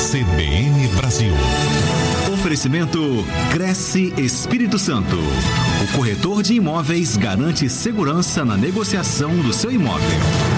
CBN Brasil. Oferecimento Cresce Espírito Santo. O corretor de imóveis garante segurança na negociação do seu imóvel.